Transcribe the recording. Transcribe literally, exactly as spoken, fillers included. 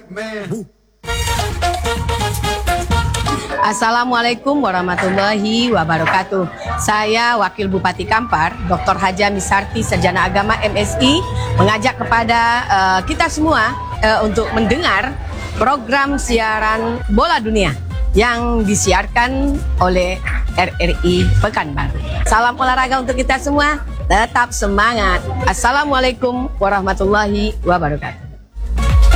Assalamualaikum warahmatullahi wabarakatuh. Saya Wakil Bupati Kampar, Doktor Haja Misarti, Sarjana Agama M Si, mengajak kepada uh, kita semua uh, untuk mendengar program siaran Bola Dunia yang disiarkan oleh R R I Pekanbaru. Salam olahraga untuk kita semua, tetap semangat. Assalamualaikum warahmatullahi wabarakatuh.